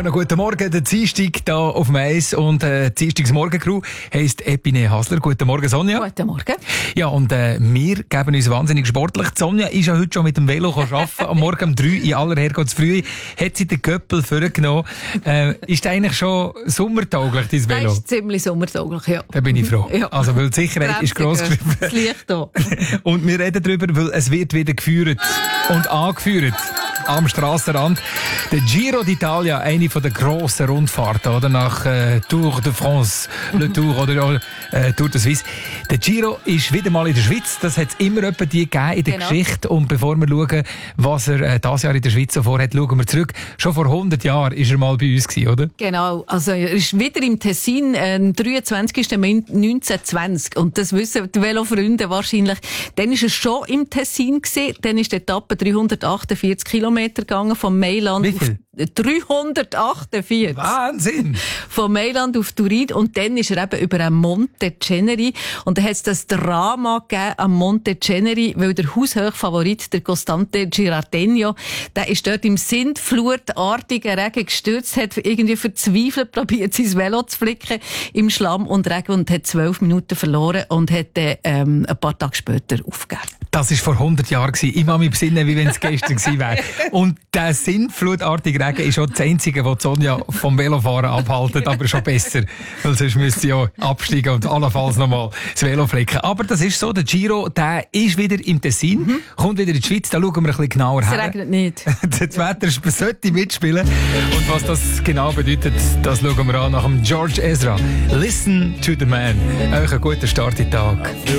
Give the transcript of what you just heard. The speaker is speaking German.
noch guten Morgen, der Dienstag hier auf dem Eis und die Dienstagsmorgen-Crew heisst Epine Hasler. Guten Morgen, Sonja. Guten Morgen. Ja, und wir geben uns wahnsinnig sportlich. Die Sonja ist ja heute schon mit dem Velo arbeiten. Am Morgen um 3 in aller Herrgottsfrühe hat sie den Göppel vorgenommen. Ist eigentlich schon sommertauglich, dein Velo? Das ist ziemlich sommertauglich, ja. Da bin ich froh. Ja. Also, weil die Sicherheit ist gross geschrieben. Das Licht da. Und wir reden darüber, weil es wird wieder geführt und angeführt am Strassenrand. Der Giro d'Italia, eine von der grossen Rundfahrten, oder? Nach Tour de France, Le Tour oder Tour de Suisse. Der Giro ist wieder mal in der Schweiz. Das hat es immer etwa die gegeben in der Geschichte. Und bevor wir schauen, was er dieses Jahr in der Schweiz so vorhat, schauen wir zurück. Schon vor 100 Jahren war er mal bei uns gewesen, oder? Genau. Also, er ist wieder im Tessin, 23. Mai 1920. Und das wissen die Velofreunde wahrscheinlich. Dann war er schon im Tessin gewesen. Dann ist die Etappe 348 Kilometer gegangen von Mailand. Wie viel? 348. Wahnsinn! Von Mailand auf Turin. Und dann ist er eben über ein Monte Ceneri. Und dann hat es das Drama gegeben am Monte Ceneri, weil der Haushochfavorit, der Costante Girardeno, der ist dort im sintflutartigen Regen gestürzt, hat irgendwie verzweifelt probiert, sein Velo zu flicken im Schlamm und Regen und hat 12 Minuten verloren und hat dann, ein paar Tage später aufgegeben. Das war vor 100 Jahren. Ich kann mich besinnen, wie wenn es gestern gewesen wäre. Und der sintflutartige Regen ist auch das Einzige, was Sonja vom Velofahren abhaltet, aber schon besser. Weil sonst müsste sie ja absteigen und allenfalls nochmal das Velo flicken. Aber das ist so, der Giro, der ist wieder im Tessin, kommt wieder in die Schweiz, da schauen wir ein bisschen genauer her. Es regnet nicht. Das Wetter sollte mitspielen. Und was das genau bedeutet, das schauen wir an nach dem George Ezra. Listen to the man. Euch einen guten Start in den Tag.